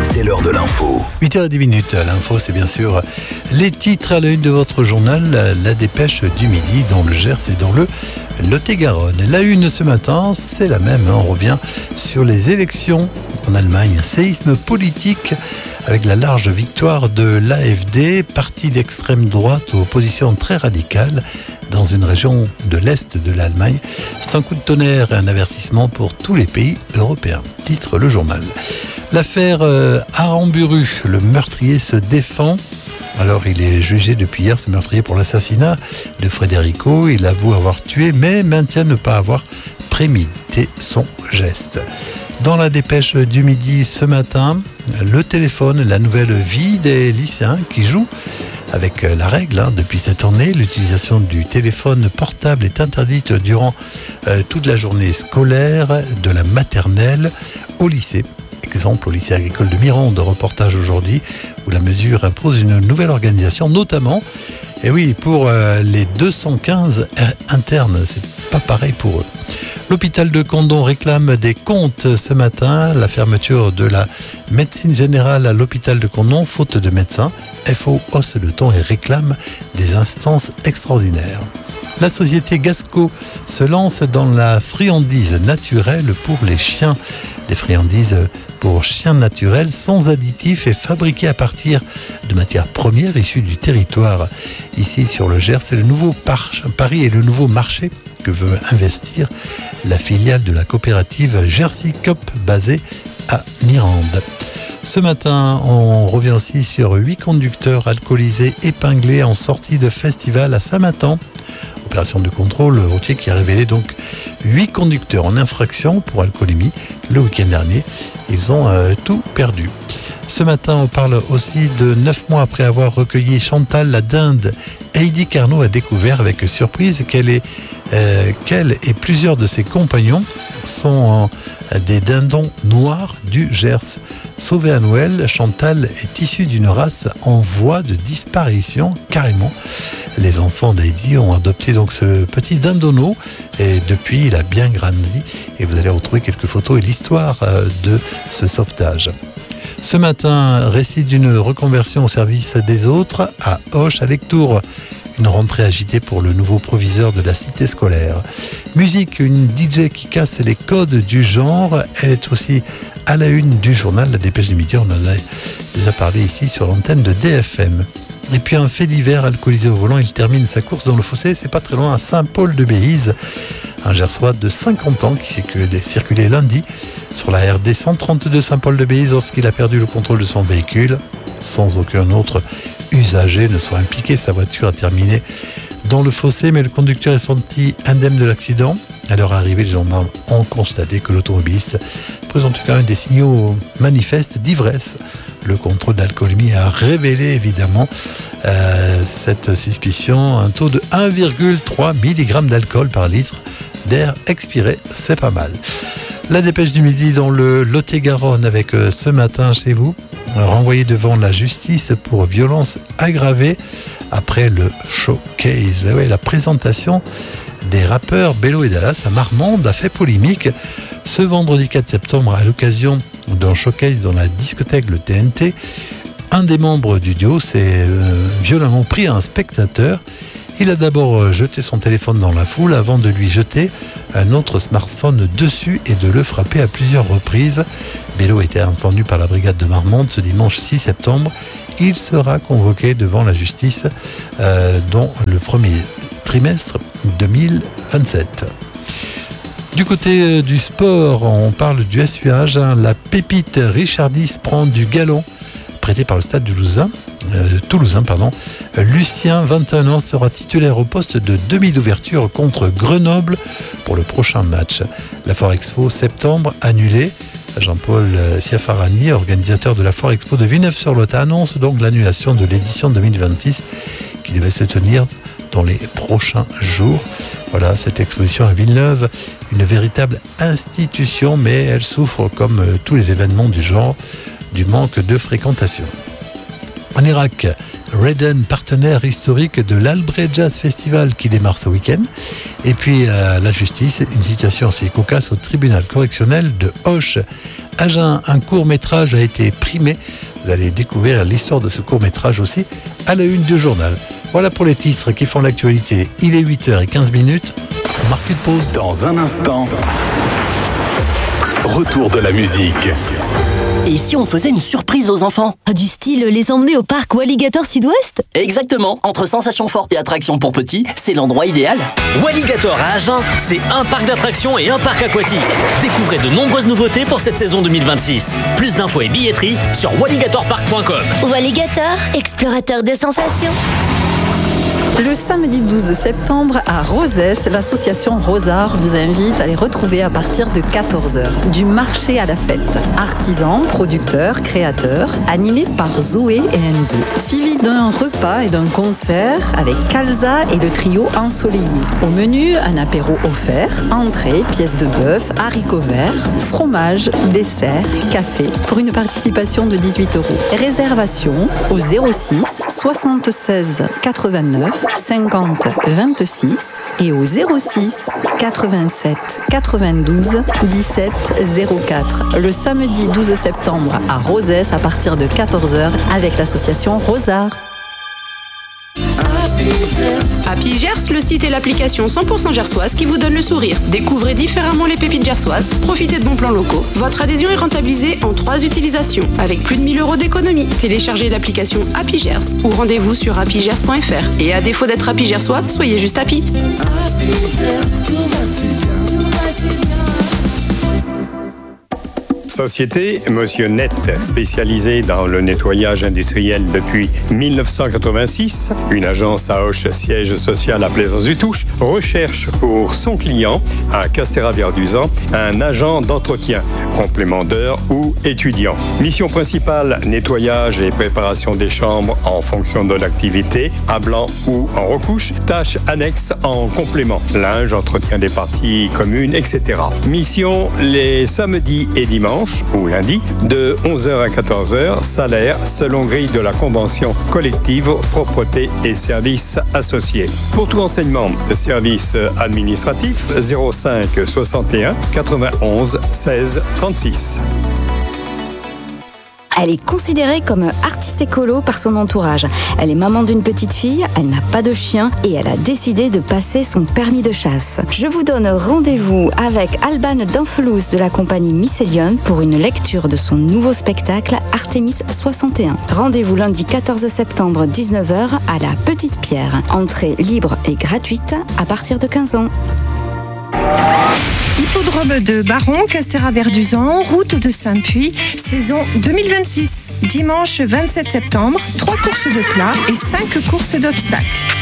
c'est l'heure de l'info. 8h10, l'info c'est bien sûr les titres à la une de votre journal, la dépêche du midi dans le Gers et dans le Lot-et-Garonne. La une ce matin, c'est la même, on revient sur les élections en Allemagne, un séisme politique avec la large victoire de l'AfD, parti d'extrême droite aux positions très radicales dans une région de l'Est de l'Allemagne. C'est un coup de tonnerre et un avertissement pour tous les pays européens, titre le journal. L'affaire Aramburu, le meurtrier se défend. Alors il est jugé depuis hier, ce meurtrier, pour l'assassinat de Federico. Il avoue avoir tué, mais maintient ne pas avoir prémédité son geste. Dans la dépêche du midi ce matin, le téléphone, la nouvelle vie des lycéens qui jouent avec la règle. Depuis cette année, l'utilisation du téléphone portable est interdite durant toute la journée scolaire, de la maternelle au lycée. Exemple au lycée agricole de Mirande, reportage aujourd'hui, où la mesure impose une nouvelle organisation, notamment, et oui, pour les 215 internes, c'est pas pareil pour eux. L'hôpital de Condom réclame des comptes ce matin. La fermeture de la médecine générale à l'hôpital de Condom, faute de médecins. FO hausse le ton et réclame des instances extraordinaires. La société Gasco se lance dans la friandise naturelle pour les chiens. Des friandises pour chiens naturels sans additifs et fabriquées à partir de matières premières issues du territoire. Ici sur le Gers, c'est le nouveau pari et le nouveau marché que veut investir la filiale de la coopérative Jersey Coop basée à Mirande. Ce matin, on revient aussi sur 8 conducteurs alcoolisés épinglés en sortie de festival à Saint-Matan. Opération de contrôle routier qui a révélé donc 8 conducteurs en infraction pour alcoolémie le week-end dernier. Ils ont tout perdu. Ce matin, on parle aussi de 9 mois après avoir recueilli Chantal la dinde. Heidi Carnot a découvert avec surprise qu'elle et plusieurs de ses compagnons sont des dindons noirs du Gers. Sauvée à Noël, Chantal est issue d'une race en voie de disparition, carrément. Les enfants d'Heidi ont adopté donc ce petit dindonneau et depuis il a bien grandi et vous allez retrouver quelques photos et l'histoire de ce sauvetage. Ce matin, récit d'une reconversion au service des autres à Auch, à Lectoure. Une rentrée agitée pour le nouveau proviseur de la cité scolaire. Musique, une DJ qui casse les codes du genre. Elle est aussi à la une du journal La Dépêche du Midi. On en a déjà parlé ici sur l'antenne de DFM. Et puis un fait divers, alcoolisé au volant, il termine sa course dans le fossé. C'est pas très loin, à Saint-Paul-de-Béziers. Un Gersois de 50 ans qui circulait lundi sur la RD 132 Saint-Paul-de-Béziers lorsqu'il a perdu le contrôle de son véhicule. Sans aucun autre usager ne soit impliqué, sa voiture a terminé dans le fossé, mais le conducteur est sorti indemne de l'accident. À leur arrivée, les gendarmes ont constaté que l'automobiliste présentait quand même des signaux manifestes d'ivresse. Le contrôle d'alcoolémie a révélé évidemment cette suspicion, un taux de 1,3 mg d'alcool par litre d'air expiré, c'est pas mal. La dépêche du midi dans le Lot-et-Garonne avec ce matin chez vous, renvoyé devant la justice pour violence aggravée après le showcase. Oui, la présentation des rappeurs Bello et Dallas à Marmande a fait polémique ce vendredi 4 septembre à l'occasion d'un showcase dans la discothèque Le TNT. Un des membres du duo s'est violemment pris à un spectateur. Il a d'abord jeté son téléphone dans la foule avant de lui jeter un autre smartphone dessus et de le frapper à plusieurs reprises. Bello était entendu par la brigade de Marmande ce dimanche 6 septembre. Il sera convoqué devant la justice dans le premier trimestre 2027. Du côté du sport, on parle du SUH. La pépite Richardis prend du galon prêté par le stade toulousain. Lucien, 21 ans, sera titulaire au poste de demi d'ouverture contre Grenoble pour le prochain match. La Foire Expo septembre annulée. Jean-Paul Siafarani, organisateur de la Foire Expo de Villeneuve-sur-Lot, annonce donc l'annulation de l'édition 2026 qui devait se tenir dans les prochains jours. Voilà, cette exposition à Villeneuve, une véritable institution, mais elle souffre, comme tous les événements du genre, du manque de fréquentation. En Irak, Redden, partenaire historique de l'Albret Jazz Festival qui démarre ce week-end. Et puis la justice, une situation assez cocasse au tribunal correctionnel de Auch. Agen, un court-métrage a été primé. Vous allez découvrir l'histoire de ce court-métrage aussi à la une du journal. Voilà pour les titres qui font l'actualité. Il est 8h15. On marque une pause. Dans un instant, retour de la musique. Et si on faisait une surprise aux enfants? Du style les emmener au parc Walligator Sud-Ouest? Exactement, entre sensations fortes et attractions pour petits, c'est l'endroit idéal. Walligator à Agen, c'est un parc d'attractions et un parc aquatique. Découvrez de nombreuses nouveautés pour cette saison 2026. Plus d'infos et billetterie sur walligatorpark.com. Walligator, explorateur de sensations. Le samedi 12 septembre à Rozès, l'association Rosard vous invite à les retrouver à partir de 14h. Du marché à la fête. Artisans, producteurs, créateurs, animés par Zoé et Enzo. Suivi d'un repas et d'un concert avec Calza et le trio Ensoleillé. Au menu, un apéro offert, entrée, pièces de bœuf, haricots verts, fromage, dessert, café. Pour une participation de 18 €. Réservation au 06 76 89 50 26 et au 06 87 92 17 04. Le samedi 12 septembre à Rozès à partir de 14h avec l'association Rosard. Happy Gers, le site et l'application 100% gersoise qui vous donne le sourire. Découvrez différemment les pépites gersoises, profitez de bons plans locaux. Votre adhésion est rentabilisée en 3 utilisations, avec plus de 1000 € d'économie. Téléchargez l'application Happy Gers ou rendez-vous sur happygers.fr. Et à défaut d'être Happy Gersois, soyez juste happy. Société Monsieur Net, spécialisée dans le nettoyage industriel depuis 1986. Une agence à Auch, siège social à Plaisance-du-Touche, recherche pour son client à Castéra-Verduzan un agent d'entretien, complément d'heures ou étudiant. Mission principale, nettoyage et préparation des chambres en fonction de l'activité, à blanc ou en recouche. Tâches annexes en complément, linge, entretien des parties communes, etc. Mission les samedis et dimanches ou lundi, de 11h à 14h, salaire selon grille de la convention collective, propreté et services associés. Pour tout renseignement, service administratif 05 61 91 16 36. Elle est considérée comme artiste écolo par son entourage. Elle est maman d'une petite fille, elle n'a pas de chien et elle a décidé de passer son permis de chasse. Je vous donne rendez-vous avec Alban Danfelous de la compagnie Mycelion pour une lecture de son nouveau spectacle Artemis 61. Rendez-vous lundi 14 septembre 19h à la Petite Pierre. Entrée libre et gratuite à partir de 15 ans. Hippodrome de Baron, Castéra-Verduzan, route de Saint-Puy, saison 2026. Dimanche 27 septembre, 3 courses de plat et 5 courses d'obstacles.